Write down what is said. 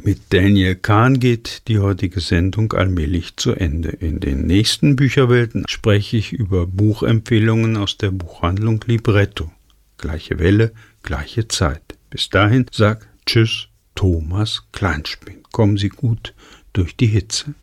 Mit Daniel Kahn geht die heutige Sendung allmählich zu Ende. In den nächsten Bücherwelten spreche ich über Buchempfehlungen aus der Buchhandlung Libretto. Gleiche Welle, gleiche Zeit. Bis dahin sagt Tschüss, Thomas Kleinspin. Kommen Sie gut durch die Hitze.